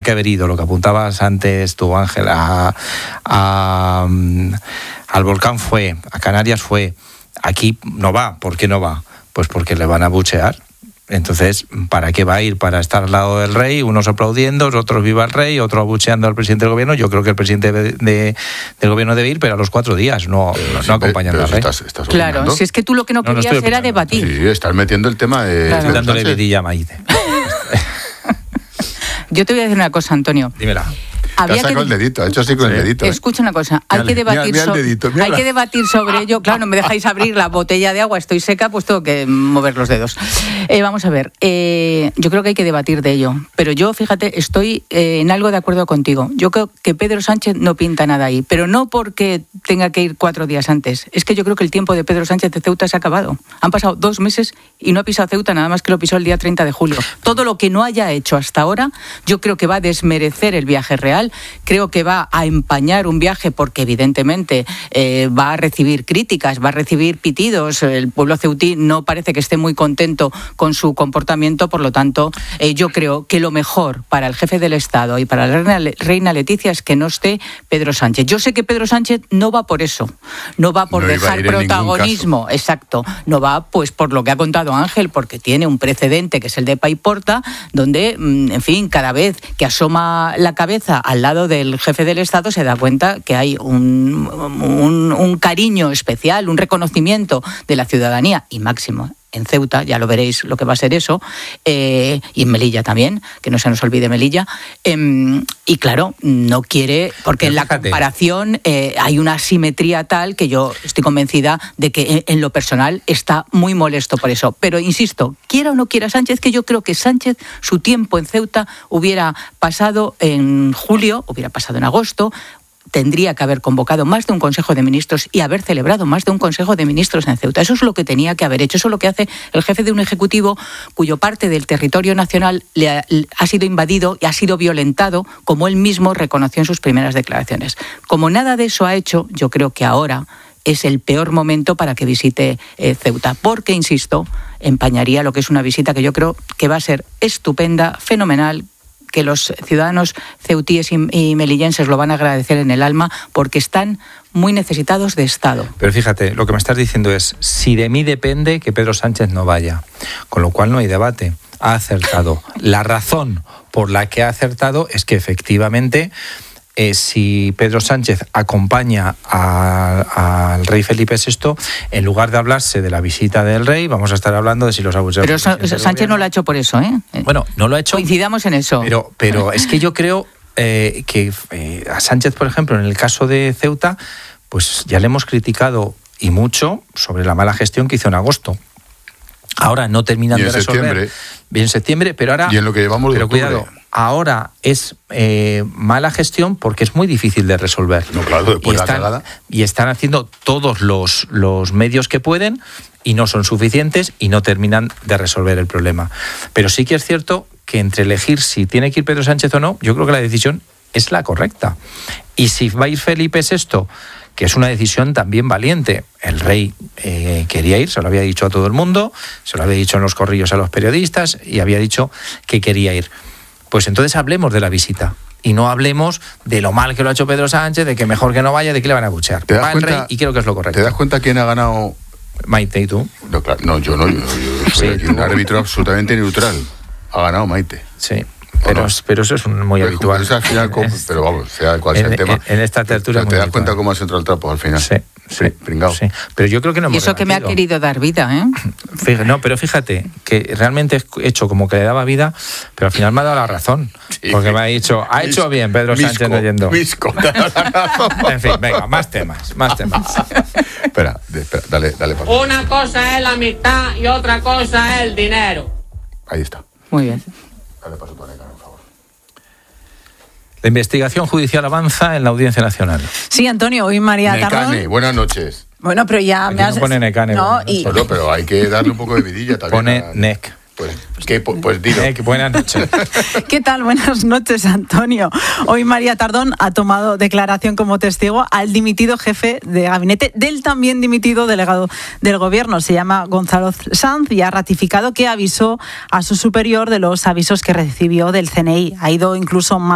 que haber ido, lo que apuntabas antes tú, Ángel, al volcán fue, a Canarias fue, aquí no va. ¿Por qué no va? Pues porque le van a abuchear. Entonces, ¿para qué va a ir? ¿Para estar al lado del rey? Unos aplaudiendo, otros viva el rey, otros abucheando al presidente del gobierno. Yo creo que el presidente del gobierno debe ir, pero a los 4 días, no acompañando al rey. Claro, si es que tú lo que no querías era debatir. Sí, estás metiendo el tema de... Claro. Dándole vidilla a Maite. Yo te voy a decir una cosa, Antonio. Dímela. Te has sacado el dedito, ha hecho así con el dedito. Escucha una cosa, hay que debatir sobre ello. Claro, no me dejáis abrir la botella de agua, estoy seca, pues tengo que mover los dedos. Vamos a ver, yo creo que hay que debatir de ello, pero yo, fíjate, estoy en algo de acuerdo contigo. Yo creo que Pedro Sánchez no pinta nada ahí, pero no porque tenga que ir 4 días antes. Es que yo creo que el tiempo de Pedro Sánchez de Ceuta se ha acabado. Han pasado 2 meses y no ha pisado Ceuta, nada más que lo pisó el día 30 de julio. Todo lo que no haya hecho hasta ahora, yo creo que va a desmerecer el viaje real. Creo que va a empañar un viaje porque evidentemente va a recibir críticas, va a recibir pitidos. El pueblo ceutí no parece que esté muy contento con su comportamiento, por lo tanto yo creo que lo mejor para el jefe del Estado y para la reina Leticia es que no esté Pedro Sánchez. Yo sé que Pedro Sánchez no va por eso, no va por dejar protagonismo, exacto, no va pues por lo que ha contado Ángel, porque tiene un precedente que es el de Paiporta, donde, en fin, cada vez que asoma la cabeza al lado del jefe del Estado se da cuenta que hay un cariño especial, un reconocimiento de la ciudadanía y máximo en Ceuta, ya lo veréis lo que va a ser eso, y en Melilla también, que no se nos olvide Melilla, y claro, no quiere, porque en la comparación hay una asimetría tal que yo estoy convencida de que en lo personal está muy molesto por eso, pero insisto, quiera o no quiera Sánchez, que yo creo que Sánchez, su tiempo en Ceuta hubiera pasado en julio, hubiera pasado en agosto, tendría que haber convocado más de un Consejo de Ministros y haber celebrado más de un Consejo de Ministros en Ceuta. Eso es lo que tenía que haber hecho. Eso es lo que hace el jefe de un Ejecutivo cuyo parte del territorio nacional ha sido invadido y ha sido violentado, como él mismo reconoció en sus primeras declaraciones. Como nada de eso ha hecho, yo creo que ahora es el peor momento para que visite Ceuta, porque, insisto, empañaría lo que es una visita que yo creo que va a ser estupenda, fenomenal, que los ciudadanos ceutíes y melillenses lo van a agradecer en el alma porque están muy necesitados de Estado. Pero fíjate, lo que me estás diciendo es, si de mí depende que Pedro Sánchez no vaya, con lo cual no hay debate, ha acertado. La razón por la que ha acertado es que efectivamente si Pedro Sánchez acompaña al rey Felipe VI, en lugar de hablarse de la visita del rey, vamos a estar hablando de si los abucheos... Pero Sánchez no lo ha hecho por eso, ¿eh? Bueno, no lo ha hecho... Coincidamos en eso. Pero es que yo creo que a Sánchez, por ejemplo, en el caso de Ceuta, pues ya le hemos criticado y mucho sobre la mala gestión que hizo en agosto. Ahora no terminan de resolver. Bien en septiembre, pero ahora... Y en lo que llevamos de octubre. Cuidado, ahora es mala gestión porque es muy difícil de resolver. No, claro, después de la cagada. Y están haciendo todos los medios que pueden y no son suficientes y no terminan de resolver el problema. Pero sí que es cierto que entre elegir si tiene que ir Pedro Sánchez o no, yo creo que la decisión es la correcta. Y si va a ir Felipe VI, que es una decisión también valiente. El rey quería ir, se lo había dicho a todo el mundo, se lo había dicho en los corrillos a los periodistas y había dicho que quería ir. Pues entonces hablemos de la visita y no hablemos de lo mal que lo ha hecho Pedro Sánchez, de que mejor que no vaya, de que le van a abuchear. Va el rey y creo que es lo correcto. ¿Te das cuenta quién ha ganado? Maite, ¿y tú? No, claro, no, yo no. Yo soy aquí un árbitro absolutamente neutral. Ha ganado Maite. Sí. Pero eso es muy habitual. Al final, pero vamos, sea cual sea el tema. En esta tertulia te das cuenta cómo has entrado el trapo al final. Sí, pringao. Sí. Pero yo creo que no hemos Y eso que me ha querido dar vida, ¿eh? No, pero fíjate, que realmente he hecho como que le daba vida, pero al final me ha dado la razón. Sí. Porque me ha dicho, ha hecho bien Pedro Sánchez no yendo. Misco, te ha dado la razón. En fin, venga, más temas. Espera, dale. Una cosa es la amistad y otra cosa es el dinero. Ahí está. Muy bien. Dale paso para Necane, por favor. La investigación judicial avanza en la Audiencia Nacional. Sí, Antonio, hoy María Tardón... Necane, buenas noches. Bueno, pero ya aquí me has... No pone Necane. No, Solo, pero hay que darle un poco de vidilla también. Pone Nec. Pues dilo. Buenas noches. ¿Qué tal? Buenas noches, Antonio. Hoy María Tardón ha tomado declaración como testigo al dimitido jefe de gabinete del también dimitido delegado del Gobierno. Se llama Gonzalo Sanz y ha ratificado que avisó a su superior de los avisos que recibió del CNI. Ha ido incluso más